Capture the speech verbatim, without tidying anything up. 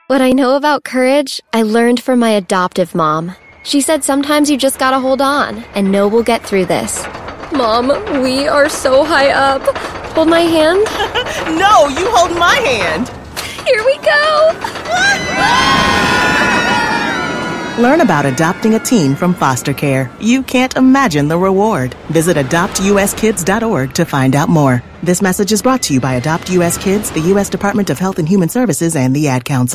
What I know about courage, I learned from my adoptive mom. She said sometimes you just gotta hold on and know we'll get through this. Mom, we are so high up. Hold my hand? No, you hold my hand. Here we go. Learn about adopting a teen from foster care. You can't imagine the reward. Visit adopt u s kids dot org to find out more. This message is brought to you by Adopt U S Kids, the U S Department of Health and Human Services, and the Ad Council.